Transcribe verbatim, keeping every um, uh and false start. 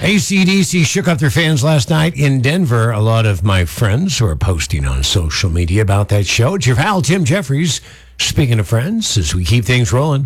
A C D C shook up their fans last night in Denver. A lot of my friends who are posting on social media about that show. It's your pal, Tim Jeffries, speaking of friends, as we keep things rolling.